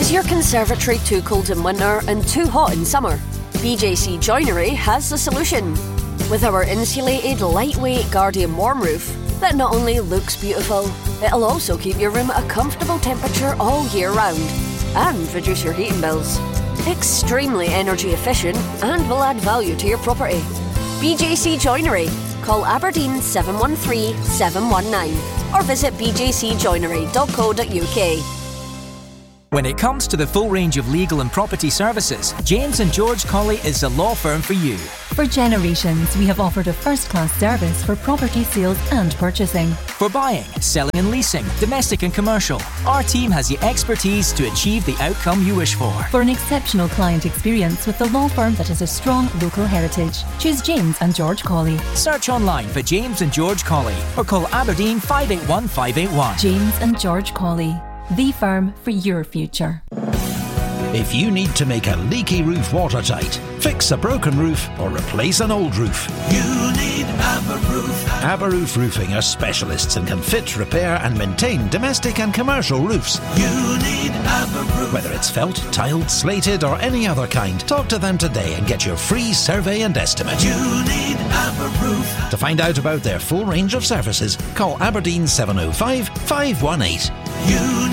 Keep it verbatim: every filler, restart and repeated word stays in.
Is your conservatory too cold in winter and too hot in summer? B J C Joinery has the solution. With our insulated, lightweight Guardian warm roof that not only looks beautiful, it'll also keep your room at a comfortable temperature all year round and reduce your heating bills. Extremely energy efficient and will add value to your property. B J C Joinery. Call Aberdeen seven one three, seven one nine or visit b j c joinery dot co dot u k. When it comes to the full range of legal and property services, James and George Colley is the law firm for you. For generations, we have offered a first-class service for property sales and purchasing. For buying, selling and leasing, domestic and commercial, our team has the expertise to achieve the outcome you wish for. For an exceptional client experience with the law firm that has a strong local heritage, choose James and George Colley. Search online for James and George Colley or call Aberdeen five eight one, five eight one. James and George Colley, the firm for your future. If you need to make a leaky roof watertight, fix a broken roof or replace an old roof, you need Aberroof. Aberroof Roofing are specialists and can fit, repair and maintain domestic and commercial roofs. You need Aberroof. Whether it's felt, tiled, slated or any other kind, talk to them today and get your free survey and estimate. You need Aberroof. To find out about their full range of services, call Aberdeen seven oh five, five one eight. You